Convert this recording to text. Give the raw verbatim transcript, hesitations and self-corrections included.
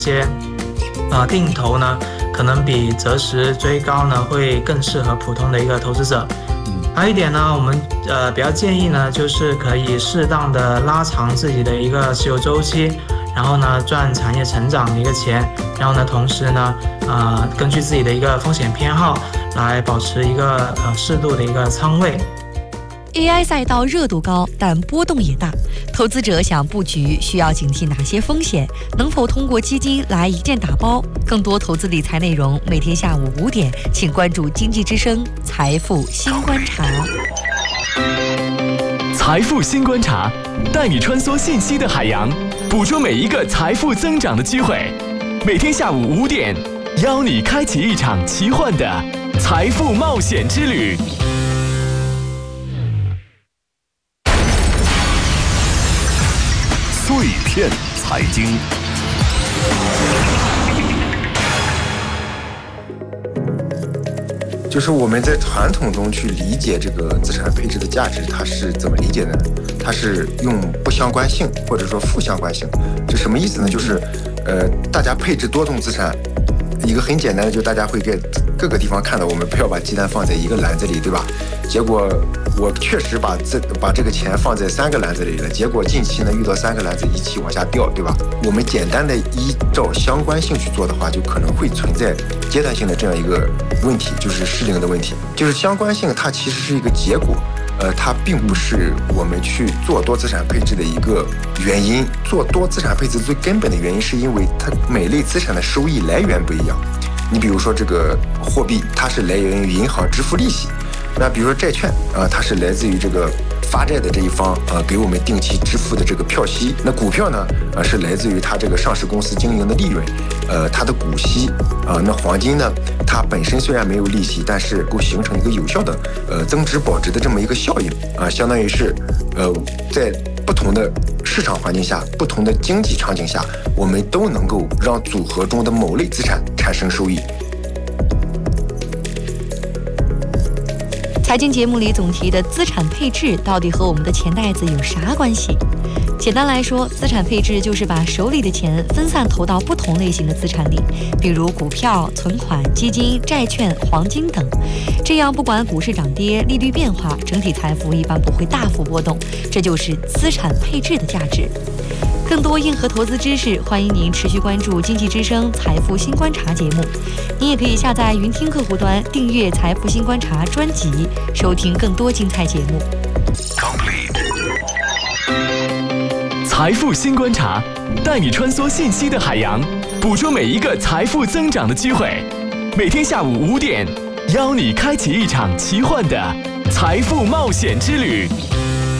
些呃定投呢，可能比择时追高呢会更适合普通的一个投资者。还有一点呢，我们呃比较建议呢，就是可以适当的拉长自己的一个持有周期，然后呢赚产业成长的一个钱，然后呢同时呢呃根据自己的一个风险偏好来保持一个呃适度的一个仓位。 A I 赛道热度高，但波动也大。投资者想布局，需要警惕哪些风险？能否通过基金来一键打包？更多投资理财内容，每天下午五点，请关注经济之声财富新观察。 财富新观察，带你穿梭信息的海洋，捕捉每一个财富增长的机会。每天下午五点，邀你开启一场奇幻的财富冒险之旅。 碎片财经， 就是我们在传统中去理解这个资产配置的价值，它是怎么理解呢？它是用不相关性或者说负相关性。这什么意思呢？就是呃，大家配置多种资产，一个很简单的，就大家会在各个地方看到，我们不要把鸡蛋放在一个篮子里，对吧？结果我确实把这把这个钱放在三个篮子里了，结果近期呢遇到三个篮子一起往下掉，对吧？我们简单的依照相关性去做的话，就可能会存在阶段性的这样一个问题，就是适龄的问题。就是相关性它其实是一个结果，呃，它并不是我们去做多资产配置的一个原因。做多资产配置最根本的原因是因为它每类资产的收益来源不一样。你比如说这个货币，它是来源于银行支付利息。那比如说债券啊、呃，它是来自于这个发债的这一方啊、呃，给我们定期支付的这个票息。那股票呢，啊、呃、是来自于它这个上市公司经营的利润，呃，它的股息啊、呃。那黄金呢，它本身虽然没有利息，但是够形成一个有效的呃增值保值的这么一个效应啊、呃，相当于是呃在不同的市场环境下、不同的经济场景下，我们都能够让组合中的某类资产产生收益。 财经节目里总提的资产配置到底和我们的钱袋子有啥关系？简单来说，资产配置就是把手里的钱分散投到不同类型的资产里，比如股票、存款、基金、债券、黄金等。这样不管股市涨跌、利率变化，整体财富一般不会大幅波动，这就是资产配置的价值。更多硬核投资知识，欢迎您持续关注经济之声财富新观察节目。您也可以下载云听客户端，订阅财富新观察专辑，收听更多精彩节目。 Complete 财富新观察，带你穿梭信息的海洋，捕捉每一个财富增长的机会。每天下午五点，邀你开启一场奇幻的财富冒险之旅。